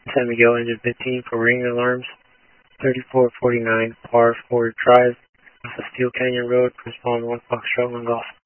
San Miguel engine 15 for ring alarms. 3449 Par 4 Drive, off of Steel Canyon Road, respond 1 Foxtrot 1 Golf.